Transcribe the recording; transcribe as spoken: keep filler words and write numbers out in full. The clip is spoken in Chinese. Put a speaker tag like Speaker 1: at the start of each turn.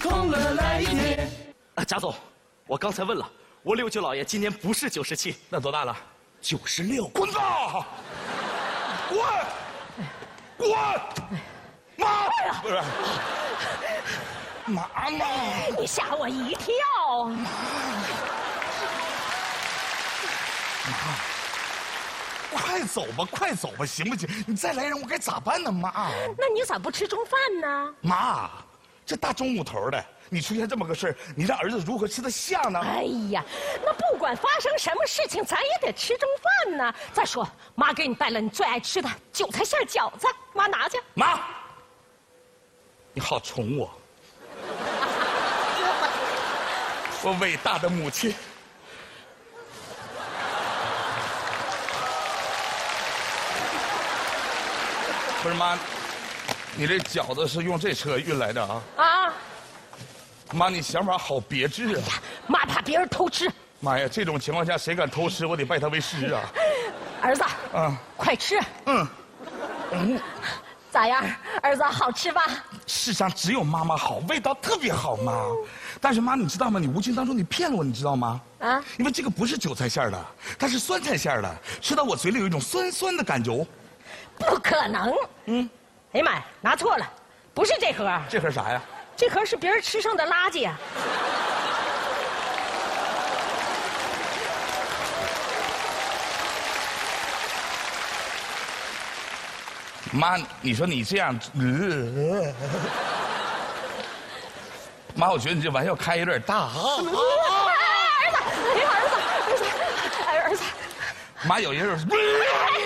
Speaker 1: 痛了来一天。
Speaker 2: 啊，贾总，我刚才问了，我六舅姥爷今年不是九十七，
Speaker 1: 那多大了？
Speaker 2: 九十六。
Speaker 1: 滚子！滚！滚！妈！不是，妈妈！
Speaker 3: 你吓我一跳！
Speaker 1: 快走吧，快走吧，行不行？你再来人，我该咋办呢，妈？
Speaker 3: 那你咋不吃中饭呢？
Speaker 1: 妈，这大中午头的，你出现这么个事儿，你让儿子如何吃得下呢？
Speaker 3: 哎呀，那不管发生什么事情，咱也得吃中饭呢。再说，妈给你带了你最爱吃的韭菜馅饺子，妈拿去。
Speaker 1: 妈，你好宠我，我伟大的母亲。不是妈，你这饺子是用这车运来的啊？
Speaker 3: 啊！
Speaker 1: 妈，你想法好别致啊！
Speaker 3: 妈怕别人偷吃。
Speaker 1: 妈呀，这种情况下谁敢偷吃，我得拜他为师啊！
Speaker 3: 儿子，
Speaker 1: 啊，
Speaker 3: 快吃。
Speaker 1: 嗯，
Speaker 3: 嗯，咋样，儿子好吃吧？
Speaker 1: 世上只有妈妈好，味道特别好，妈。但是妈，你知道吗？你无形当中你骗了我，你知道吗？啊？因为这个不是韭菜馅的，它是酸菜馅的，吃到我嘴里有一种酸酸的感觉。
Speaker 3: 不可能！嗯，哎呀妈呀，拿错了，不是这盒。
Speaker 1: 这盒啥呀？
Speaker 3: 这盒是别人吃剩的垃圾啊！
Speaker 1: 妈，你说你这样，呃、妈，我觉得你这玩笑开有点大啊！
Speaker 3: 儿子，哎呀，儿子，儿子，儿子，
Speaker 1: 妈有一种。
Speaker 3: 哎